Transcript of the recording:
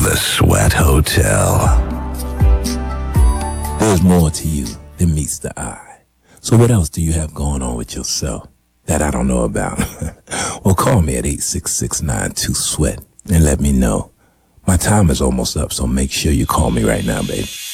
The Sweat Hotel. There's more to you than meets the eye. So what else do you have going on with yourself that I don't know about? Well, call me at 866-92-SWEAT and let me know. My time is almost up, so make sure you call me right now, baby.